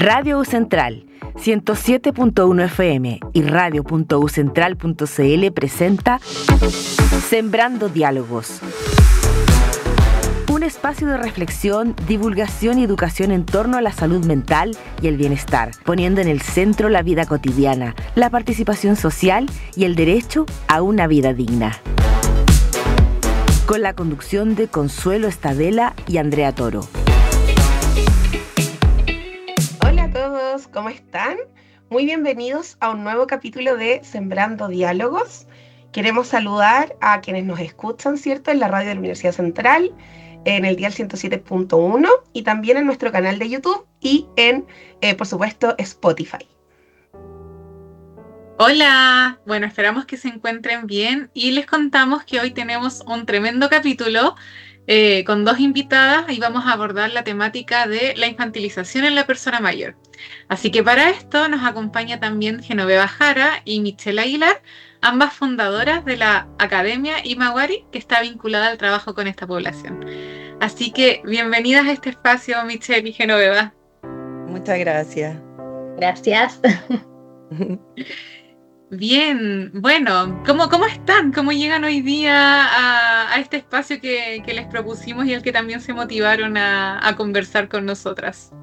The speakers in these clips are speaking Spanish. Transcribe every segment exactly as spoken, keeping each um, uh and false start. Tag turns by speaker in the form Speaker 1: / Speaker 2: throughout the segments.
Speaker 1: Radio U Central, ciento siete punto uno F M y radio punto u central punto c l presenta Sembrando Diálogos. Un espacio de reflexión, divulgación y educación en torno a la salud mental y el bienestar, poniendo en el centro la vida cotidiana, la participación social y el derecho a una vida digna. Con la conducción de Consuelo Estadela y Andrea Toro.
Speaker 2: Hola a todos, ¿cómo están? Muy bienvenidos a un nuevo capítulo de Sembrando Diálogos. Queremos saludar a quienes nos escuchan, ¿cierto?, en la radio de la Universidad Central, en el dial ciento siete punto uno y también en nuestro canal de YouTube y en, eh, por supuesto, Spotify.
Speaker 3: Hola, bueno, esperamos que se encuentren bien y les contamos que hoy tenemos un tremendo capítulo eh, con dos invitadas y vamos a abordar la temática de la infantilización en la persona mayor. Así que para esto nos acompaña también Genoveva Jara y Michelle Aguilar, ambas fundadoras de la Academia Imawari, que está vinculada al trabajo con esta población. Así que bienvenidas a este espacio, Michelle y Genoveva.
Speaker 4: Muchas gracias.
Speaker 5: Gracias.
Speaker 3: Bien, bueno, ¿cómo, cómo están? ¿Cómo llegan hoy día a, a este espacio que, que les propusimos y al que también se motivaron a, a conversar con nosotras?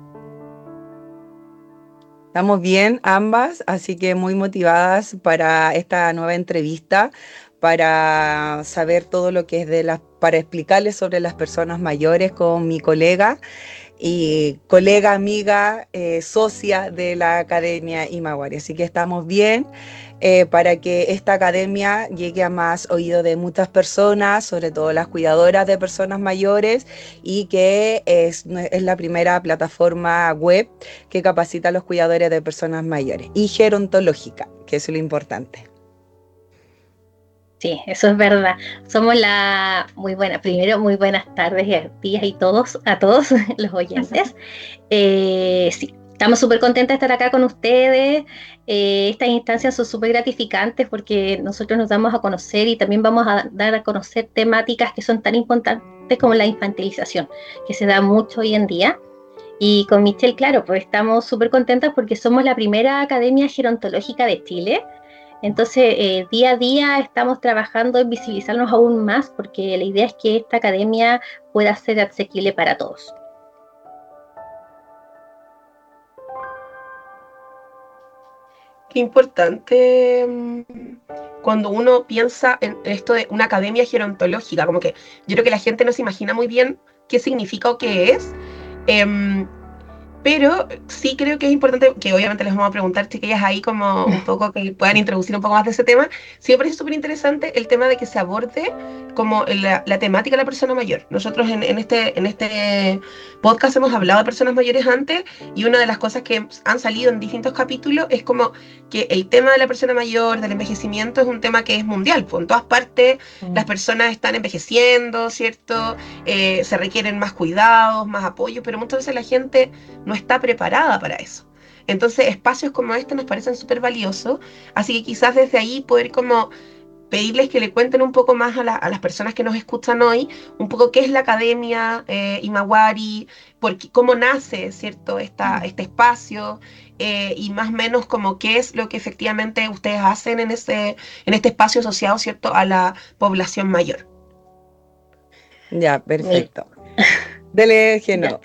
Speaker 4: Estamos bien ambas, así que muy motivadas para esta nueva entrevista, para saber todo lo que es de las, para explicarles sobre las personas mayores con mi colega y colega, amiga, eh, socia de la Academia Imawari. Así que estamos bien eh, para que esta academia llegue a más oído de muchas personas, sobre todo las cuidadoras de personas mayores, y que es, es la primera plataforma web que capacita a los cuidadores de personas mayores y gerontológica, que es lo importante.
Speaker 5: Sí, eso es verdad. Somos la muy buena, primero muy buenas tardes y días y todos, a todos los oyentes. Eh, sí, estamos súper contentas de estar acá con ustedes. Eh, estas instancias son súper gratificantes porque nosotros nos damos a conocer y también vamos a dar a conocer temáticas que son tan importantes como la infantilización, que se da mucho hoy en día. Y con Michelle, claro, pues estamos súper contentas porque somos la primera academia gerontológica de Chile. Entonces, eh, día a día estamos trabajando en visibilizarnos aún más porque la idea es que esta academia pueda ser asequible para todos.
Speaker 2: Qué importante cuando uno piensa en esto de una academia gerontológica, como que yo creo que la gente no se imagina muy bien qué significa o qué es. Eh, Pero sí creo que es importante, que obviamente les vamos a preguntar, chiquillas, ahí como un poco que puedan introducir un poco más de ese tema. Sí me parece súper interesante el tema de que se aborde como la, la temática de la persona mayor. Nosotros en, en, este, en este podcast hemos hablado de personas mayores antes y una de las cosas que han salido en distintos capítulos es como que el tema de la persona mayor, del envejecimiento, es un tema que es mundial. Pues en todas partes mm. las personas están envejeciendo, ¿cierto? Eh, se requieren más cuidados, más apoyo, pero muchas veces la gente no está preparada para eso. Entonces espacios como este nos parecen súper valiosos, así que quizás desde ahí poder como pedirles que le cuenten un poco más a, la, a las personas que nos escuchan hoy, un poco qué es la Academia eh, Imawari, porque, cómo nace, ¿cierto?, esta, este espacio, eh, y más o menos como qué es lo que efectivamente ustedes hacen en, ese, en este espacio asociado, ¿cierto?, a la población mayor.
Speaker 4: Ya, perfecto. Dele, Geno.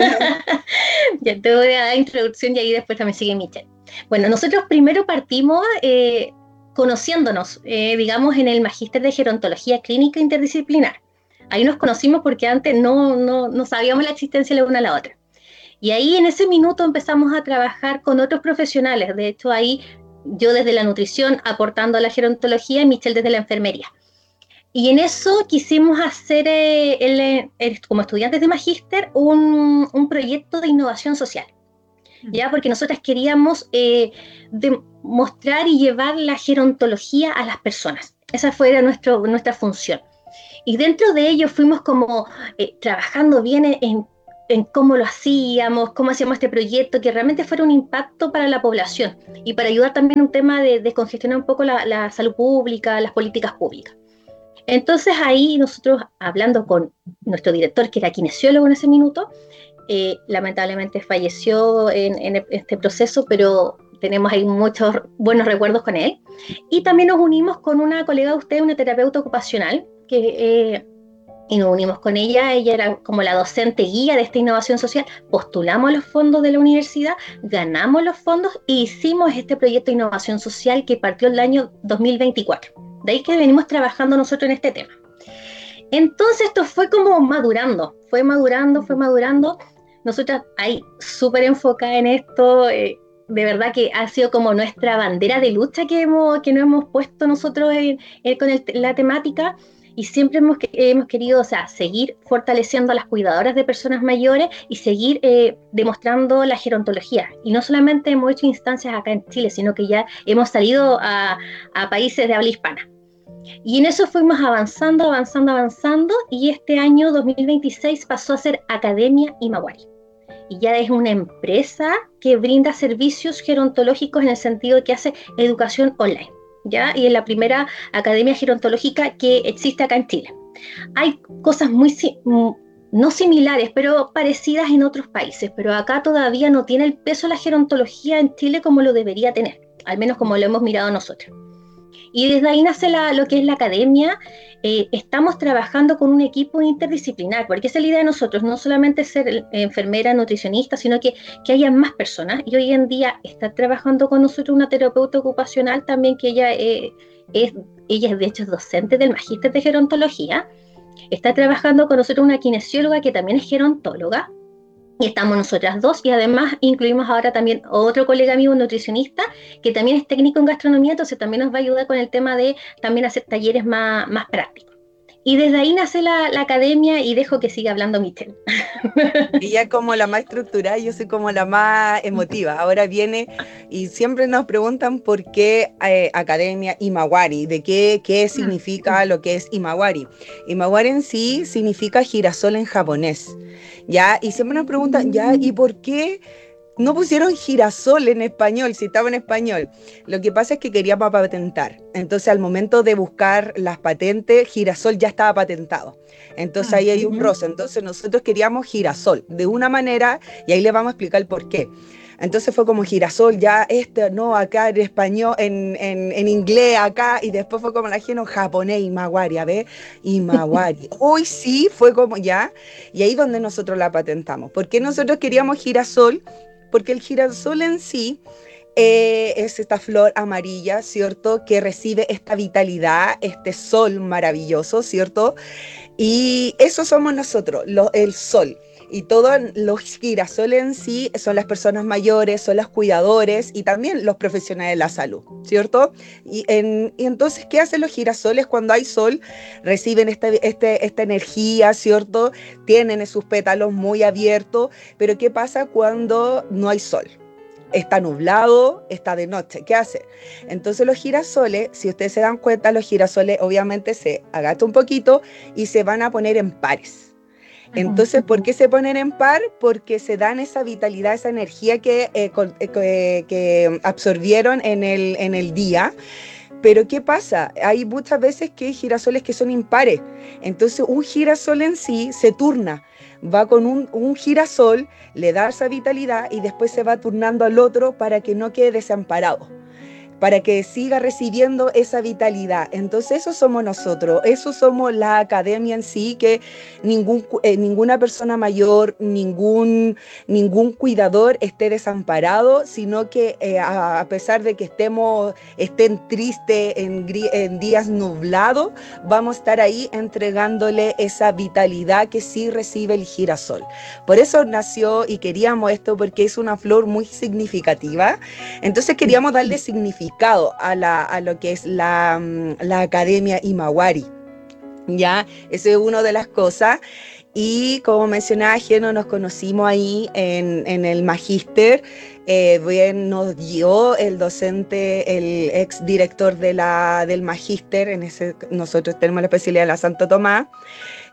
Speaker 5: Ya te voy a dar introducción y ahí después también sigue Michelle. Bueno, nosotros primero partimos eh, conociéndonos, eh, digamos, en el Magíster de Gerontología Clínica Interdisciplinar. Ahí nos conocimos porque antes no, no, no sabíamos la existencia de la una a la otra. Y ahí en ese minuto empezamos a trabajar con otros profesionales. De hecho, ahí yo desde la nutrición aportando a la gerontología y Michelle desde la enfermería. Y en eso quisimos hacer, eh, el, el, como estudiantes de magíster, un, un proyecto de innovación social, ¿ya? Porque nosotras queríamos eh, demostrar y llevar la gerontología a las personas. Esa fue nuestro, nuestra función. Y dentro de ello fuimos como eh, trabajando bien en, en, en cómo lo hacíamos, cómo hacíamos este proyecto, que realmente fuera un impacto para la población y para ayudar también un tema de descongestionar un poco la, la salud pública, las políticas públicas. Entonces ahí nosotros, hablando con nuestro director, que era kinesiólogo en ese minuto, eh, lamentablemente falleció en, en este proceso, pero tenemos ahí muchos buenos recuerdos con él. Y también nos unimos con una colega de usted, una terapeuta ocupacional, que, eh, y nos unimos con ella, ella era como la docente guía de esta innovación social, postulamos los fondos de la universidad, ganamos los fondos e hicimos este proyecto de innovación social que partió el año dos mil veinticuatro. De ahí que venimos trabajando nosotros en este tema. Entonces esto fue como madurando, fue madurando, fue madurando. Nosotras ahí súper enfocada en esto, eh, de verdad que ha sido como nuestra bandera de lucha que, hemos, que nos hemos puesto nosotros en, en, con el, la temática, y siempre hemos, hemos querido, o sea, seguir fortaleciendo a las cuidadoras de personas mayores y seguir eh, demostrando la gerontología. Y no solamente hemos hecho instancias acá en Chile, sino que ya hemos salido a, a países de habla hispana. Y en eso fuimos avanzando, avanzando, avanzando, y este año dos mil veintiséis pasó a ser Academia Imawari. Y ya es una empresa que brinda servicios gerontológicos en el sentido de que hace educación online, ¿ya? Y es la primera academia gerontológica que existe acá en Chile. Hay cosas muy, no similares, pero parecidas en otros países, pero acá todavía no tiene el peso la gerontología en Chile como lo debería tener, al menos como lo hemos mirado nosotros. Y desde ahí nace la, lo que es la academia. Eh, estamos trabajando con un equipo interdisciplinar, porque esa es la idea de nosotros, no solamente ser enfermera, nutricionista, sino que, que haya más personas. Y hoy en día está trabajando con nosotros una terapeuta ocupacional también, que ella, eh, es, ella es de hecho es docente del Magíster de Gerontología. Está trabajando con nosotros una kinesióloga que también es gerontóloga. Y estamos nosotras dos, y además incluimos ahora también otro colega mío, un nutricionista, que también es técnico en gastronomía, entonces también nos va a ayudar con el tema de también hacer talleres más, más prácticos. Y desde ahí nace la, la academia, y dejo que siga hablando Michelle.
Speaker 4: Ella como la más estructurada, yo soy como la más emotiva. Ahora viene, y siempre nos preguntan por qué eh, Academia Imawari, de qué, qué significa lo que es Imawari. Imawari en sí significa girasol en japonés, ¿ya? Y siempre nos preguntan, ¿ya? ¿Y por qué no pusieron girasol en español, si estaba en español? Lo que pasa es que queríamos patentar. Entonces, al momento de buscar las patentes, girasol ya estaba patentado. Entonces, ahí hay un roce. Entonces, nosotros queríamos girasol de una manera, y ahí les vamos a explicar el por qué. Entonces fue como girasol, ya este, no, acá en español, en, en, en inglés acá, y después fue como la gente en japonés, Imawari, a ver, Imawari. Hoy sí, fue como ya, y ahí donde nosotros la patentamos. ¿Por qué nosotros queríamos girasol? Porque el girasol en sí eh, es esta flor amarilla, ¿cierto? Que recibe esta vitalidad, este sol maravilloso, ¿cierto? Y eso somos nosotros, lo, el sol. Y todos los girasoles en sí son las personas mayores, son los cuidadores y también los profesionales de la salud, ¿cierto? Y, en, y entonces, ¿qué hacen los girasoles cuando hay sol? Reciben este, este, esta energía, ¿cierto? Tienen sus pétalos muy abiertos, pero ¿qué pasa cuando no hay sol? Está nublado, está de noche, ¿qué hace? Entonces los girasoles, si ustedes se dan cuenta, los girasoles obviamente se agachan un poquito y se van a poner en pares. Entonces, ¿por qué se ponen en par? Porque se dan esa vitalidad, esa energía que, eh, que, que absorbieron en el, en el día. Pero ¿qué pasa? Hay muchas veces que hay girasoles que son impares. Entonces, un girasol en sí se turna. Va con un, un girasol, le da esa vitalidad y después se va turnando al otro para que no quede desamparado, para que siga recibiendo esa vitalidad. Entonces eso somos nosotros, eso somos la academia en sí, que ningún, eh, ninguna persona mayor, ningún, ningún cuidador esté desamparado, sino que eh, a, a pesar de que estemos, estén tristes en, en días nublados, vamos a estar ahí entregándole esa vitalidad que sí recibe el girasol. Por eso nació y queríamos esto, porque es una flor muy significativa. Entonces queríamos darle significado A, la, a lo que es la, la Academia Imawari, ¿ya? Esa es una de las cosas. Y como mencionaba Geno, nos conocimos ahí en, en el Magíster. Eh, bien, nos guió el docente, el ex director de la, del Magíster. En ese, nosotros tenemos la especialidad de la Santo Tomás.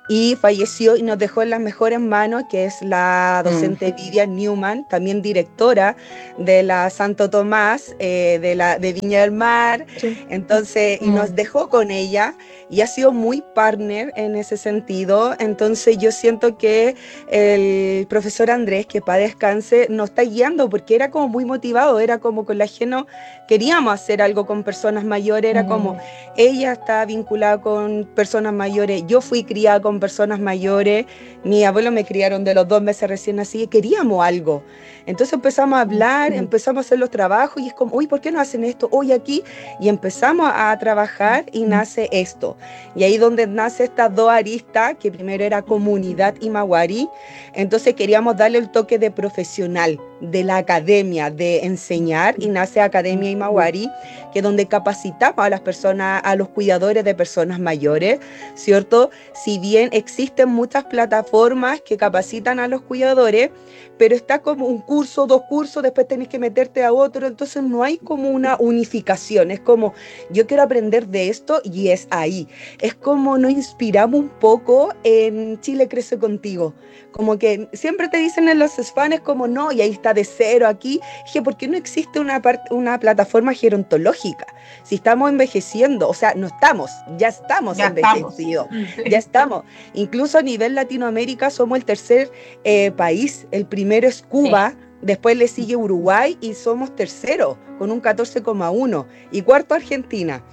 Speaker 4: y falleció y nos dejó en las mejores manos, que es la docente mm. Vivian Newman, también directora de la Santo Tomás, eh, de, la, de Viña del Mar, sí. Entonces, mm. y nos dejó con ella, y ha sido muy partner en ese sentido. Entonces yo siento que el profesor Andrés, que para descanse, nos está guiando, porque era como muy motivado, era como con la Geno, queríamos hacer algo con personas mayores, era mm. como, ella está vinculada con personas mayores, yo fui criada con personas mayores, mi abuelo me criaron de los dos meses recién nací, queríamos algo. Entonces empezamos a hablar, mm. empezamos a hacer los trabajos, y es como, uy, ¿por qué no hacen esto hoy aquí? Y empezamos a trabajar y mm. nace esto. Y ahí donde nace estas dos aristas, que primero era comunidad Imawari, entonces queríamos darle el toque de profesional, de la academia, de enseñar, y nace Academia Imawari, que es donde capacitamos a las personas, a los cuidadores de personas mayores, ¿cierto? Si bien existen muchas plataformas que capacitan a los cuidadores, pero está como un curso, dos cursos, después tenés que meterte a otro, entonces no hay como una unificación, es como, yo quiero aprender de esto y es ahí. Es como nos inspiramos un poco en Chile Crece Contigo, como que siempre te dicen en los SFANes como no, y ahí está de cero aquí. Dije, ¿por qué no existe una, part- una plataforma gerontológica? Si estamos envejeciendo, o sea, no estamos, ya estamos ya envejecidos, estamos. ya estamos. Incluso a nivel Latinoamérica somos el tercer eh, país, el primero es Cuba, sí. Después le sigue Uruguay y somos tercero con un catorce coma uno y cuarto Argentina.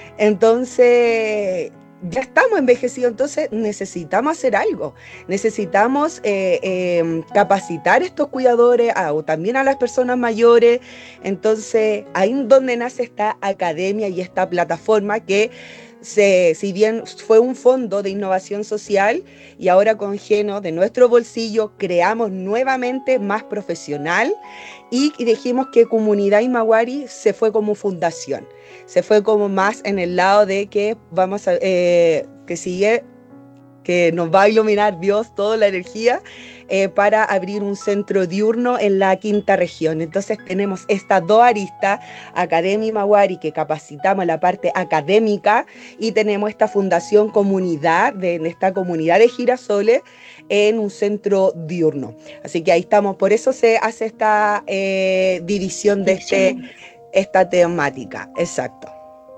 Speaker 4: Entonces, ya estamos envejecidos, entonces necesitamos hacer algo, necesitamos eh, eh, capacitar a estos cuidadores, a, o también a las personas mayores. Entonces, ahí es donde nace esta academia y esta plataforma que, se, si bien fue un fondo de innovación social, y ahora con Geno, de nuestro bolsillo, creamos nuevamente más profesional, y, y dijimos que Comunidad Imawari se fue como fundación. Se fue como más en el lado de que vamos a, eh, que sigue, que nos va a iluminar Dios, toda la energía, eh, para abrir un centro diurno en la quinta región. Entonces tenemos estas dos aristas, Academia Imawari, que capacitamos la parte académica, y tenemos esta fundación comunidad, de, de esta comunidad de girasoles, en un centro diurno. Así que ahí estamos, por eso se hace esta eh, división de este... esta temática, exacto.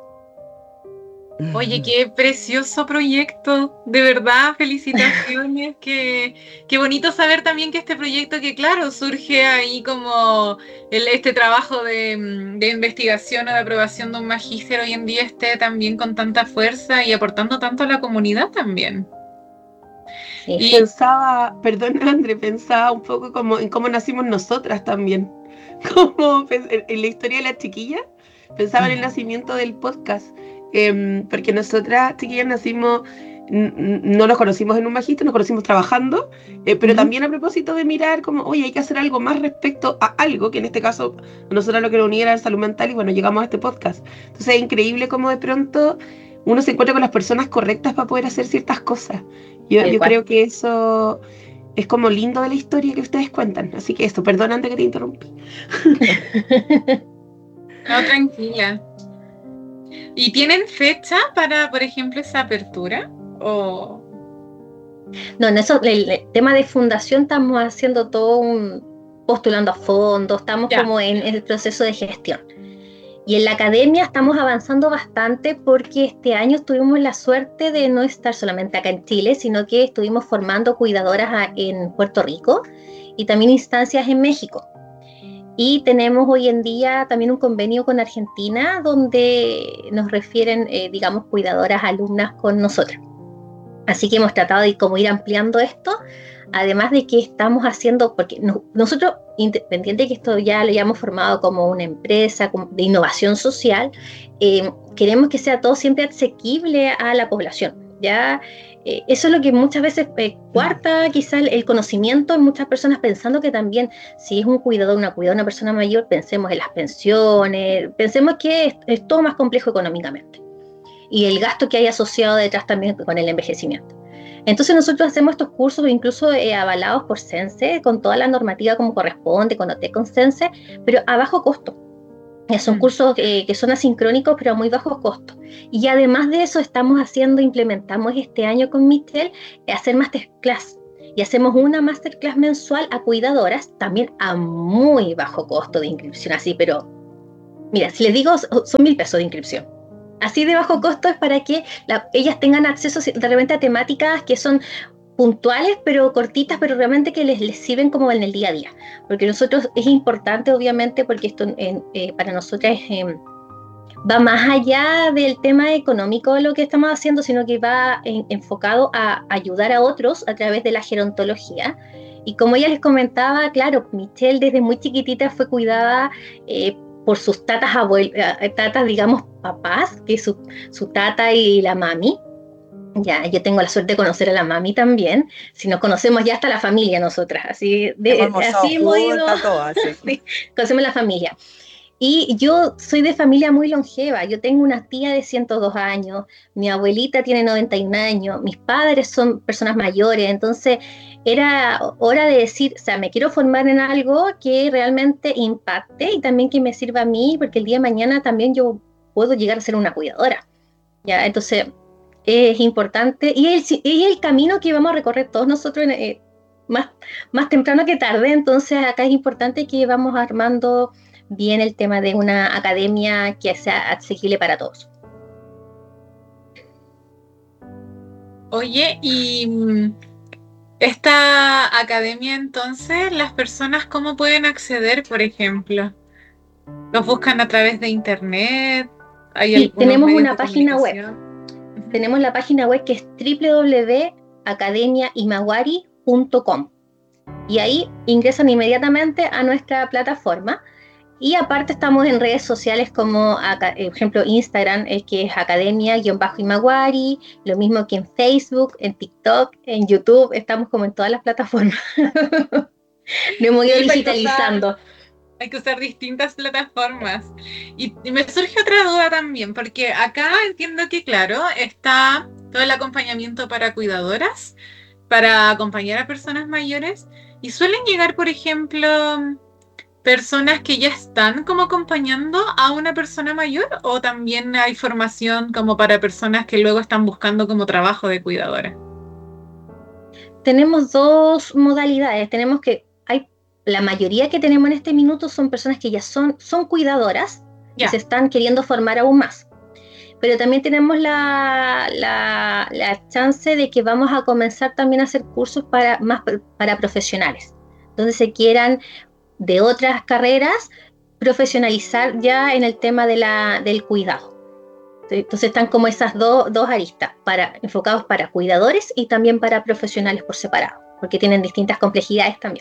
Speaker 3: Oye, qué precioso proyecto, de verdad, felicitaciones, qué, qué bonito saber también que este proyecto, que claro, surge ahí como el, este trabajo de, de investigación o de aprobación de un magíster hoy en día esté también con tanta fuerza y aportando tanto a la comunidad también.
Speaker 2: Sí. Y pensaba, perdón André, pensaba un poco como en cómo nacimos nosotras también. Como en la historia de la chiquilla, pensaba en el nacimiento del podcast, eh, porque nosotras chiquillas nacimos, n- no nos conocimos en un magíster, nos conocimos trabajando, eh, pero uh-huh. también a propósito de mirar como, oye, hay que hacer algo más respecto a algo, que en este caso nosotros lo que nos unía era la salud mental, y bueno, llegamos a este podcast. Entonces es increíble cómo de pronto uno se encuentra con las personas correctas para poder hacer ciertas cosas. Yo, yo creo que eso... es como lindo de la historia que ustedes cuentan. Así que esto, perdón antes que te interrumpí.
Speaker 3: No, tranquila. ¿Y tienen fecha para, por ejemplo, esa apertura? ¿O...?
Speaker 5: No, en eso, el, el tema de fundación estamos haciendo todo un... postulando a fondos, estamos ya. como en, en el proceso de gestión. Y en la academia estamos avanzando bastante, porque este año tuvimos la suerte de no estar solamente acá en Chile, sino que estuvimos formando cuidadoras a, en Puerto Rico, y también instancias en México. Y tenemos hoy en día también un convenio con Argentina, donde nos refieren, eh, digamos, cuidadoras alumnas con nosotros. Así que hemos tratado de como ir ampliando esto, además de que estamos haciendo, porque no, nosotros, independiente de que esto ya lo hayamos formado como una empresa de innovación social, eh, queremos que sea todo siempre asequible a la población. Ya eh, eso es lo que muchas veces eh, cuarta quizá el, el conocimiento en muchas personas, pensando que también si es un cuidador, una cuidadora, una persona mayor, pensemos en las pensiones, pensemos que es, es todo más complejo económicamente, y el gasto que hay asociado detrás también con el envejecimiento. Entonces nosotros hacemos estos cursos incluso eh, avalados por Sense, con toda la normativa como corresponde, con O T E con Sense, pero a bajo costo. Eh, Son cursos eh, que son asincrónicos, pero a muy bajo costo. Y además de eso, estamos haciendo, implementamos este año con Michelle, eh, hacer masterclass. Y hacemos una masterclass mensual a cuidadoras, también a muy bajo costo de inscripción, así, pero mira, si les digo, son mil pesos de inscripción. Así de bajo costo es para que la, ellas tengan acceso de repente a temáticas que son puntuales, pero cortitas, pero realmente que les, les sirven como en el día a día. Porque nosotros, es importante obviamente, porque esto eh, eh, para nosotras eh, va más allá del tema económico de lo que estamos haciendo, sino que va en, enfocado a ayudar a otros a través de la gerontología. Y como ella les comentaba, claro, Michelle desde muy chiquitita fue cuidada eh, por sus tatas, abuel tatas, digamos, papás, que es su, su tata y la mami. Ya, yo tengo la suerte de conocer a la mami también. Si nos conocemos ya hasta la familia nosotras, así, de,
Speaker 4: hemos
Speaker 5: así hemos ido,
Speaker 4: todas, sí.
Speaker 5: Sí, conocemos la familia. Y yo soy de familia muy longeva. Yo tengo una tía de ciento dos años, mi abuelita tiene noventa y un años, mis padres son personas mayores, entonces era hora de decir, o sea, me quiero formar en algo que realmente impacte y también que me sirva a mí, porque el día de mañana también yo puedo llegar a ser una cuidadora. Ya, entonces es importante y es el, el camino que vamos a recorrer todos nosotros eh, más, más temprano que tarde. Entonces acá es importante que vamos armando bien el tema de una academia que sea asequible para todos.
Speaker 3: Oye, y esta academia entonces, ¿las personas cómo pueden acceder, por ejemplo? ¿Los buscan a través de internet? ¿Hay
Speaker 5: sí, tenemos una
Speaker 3: de
Speaker 5: página web. Tenemos la página web que es doble u doble u doble u punto academia imawari punto com y ahí ingresan inmediatamente a nuestra plataforma. Y aparte estamos en redes sociales como, por ejemplo, Instagram, que es academia-imawari, lo mismo que en Facebook, en TikTok, en YouTube, estamos como en todas las plataformas. Lo hemos ido
Speaker 3: sí,
Speaker 5: digitalizando.
Speaker 3: Hay que, usar, hay que usar distintas plataformas. Y, y me surge otra duda también, porque acá entiendo que, claro, está todo el acompañamiento para cuidadoras, para acompañar a personas mayores, y suelen llegar, por ejemplo, personas que ya están como acompañando a una persona mayor, o también hay formación como para personas que luego están buscando como trabajo de cuidadora.
Speaker 5: Tenemos dos modalidades. Tenemos que hay la mayoría que tenemos en este minuto son personas que ya son, son cuidadoras yeah. y se están queriendo formar aún más. Pero también tenemos la, la, la chance de que vamos a comenzar también a hacer cursos para, más para profesionales, donde se quieran de otras carreras profesionalizar ya en el tema de la, del cuidado. Entonces están como esas do, dos aristas, para, enfocados para cuidadores y también para profesionales por separado, porque tienen distintas complejidades también.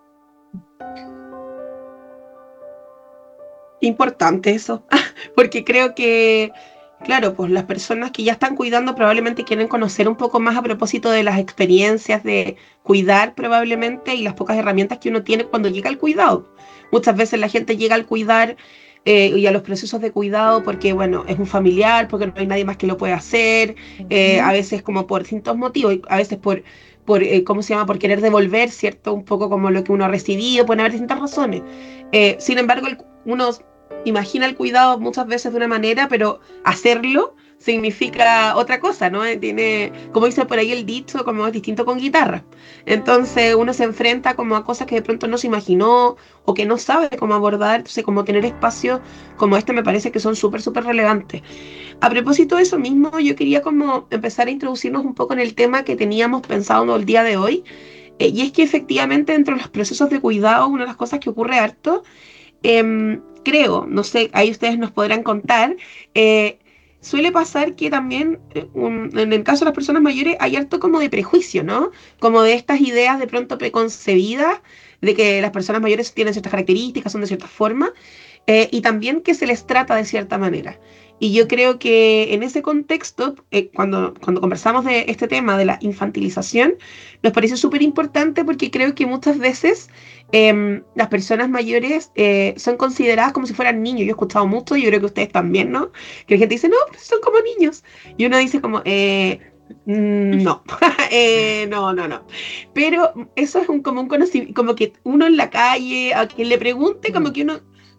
Speaker 2: Importante eso, porque creo que, claro, pues las personas que ya están cuidando probablemente quieren conocer un poco más a propósito de las experiencias de cuidar probablemente y las pocas herramientas que uno tiene cuando llega al cuidado. Muchas veces la gente llega al cuidar eh, y a los procesos de cuidado porque, bueno, es un familiar, porque no hay nadie más que lo pueda hacer, eh, a veces como por distintos motivos, a veces por, por eh, ¿cómo se llama?, por querer devolver, ¿cierto?, un poco como lo que uno ha recibido, pueden haber distintas razones. Eh, sin embargo, el, uno imagina el cuidado muchas veces de una manera, pero hacerlo significa otra cosa, ¿no? Tiene, como dice por ahí el dicho, como es distinto con guitarra. Entonces uno se enfrenta como a cosas que de pronto no se imaginó o que no sabe cómo abordar. Entonces, como tener espacios como este me parece que son súper, súper relevantes. A propósito de eso mismo, yo quería como empezar a introducirnos un poco en el tema que teníamos pensado el día de hoy, eh, y es que efectivamente dentro de los procesos de cuidado, una de las cosas que ocurre harto, eh, creo, no sé, ahí ustedes nos podrán contar, eh, suele pasar que también, un, en el caso de las personas mayores, hay harto como de prejuicio, ¿no? Como de estas ideas de pronto preconcebidas, de que las personas mayores tienen ciertas características, son de cierta forma, eh, y también que se les trata de cierta manera. Y yo creo que en ese contexto, eh, cuando, cuando conversamos de este tema de la infantilización, nos parece súper importante porque creo que muchas veces eh, las personas mayores eh, son consideradas como si fueran niños. Yo he escuchado mucho, yo creo que ustedes también, ¿no? Que la gente dice, no, pero son como niños. Y uno dice como, eh, no, eh, no, no, no. Pero eso es un, como un conocimiento, como que uno en la calle, a quien le pregunte, como que uno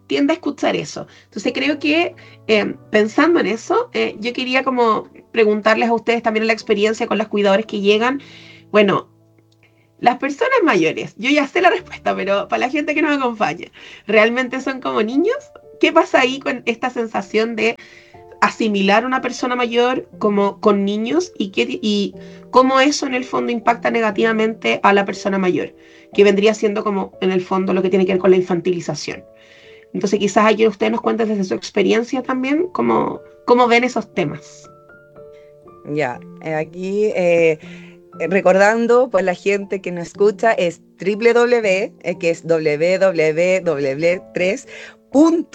Speaker 2: tiende a escuchar eso. Entonces creo que eh, pensando en eso, eh, yo quería como preguntarles a ustedes también la experiencia con los cuidadores que llegan. Bueno, las personas mayores, yo ya sé la respuesta, pero para la gente que nos acompaña, ¿realmente son como niños? ¿Qué pasa ahí con esta sensación de asimilar a una persona mayor como con niños y, qué, y cómo eso en el fondo impacta negativamente a la persona mayor, que vendría siendo como en el fondo lo que tiene que ver con la infantilización? Entonces quizás aquí ustedes nos cuenten desde su experiencia también cómo, cómo ven esos temas.
Speaker 4: Ya, aquí eh, recordando, pues la gente que nos escucha es www, eh, que es www tres punto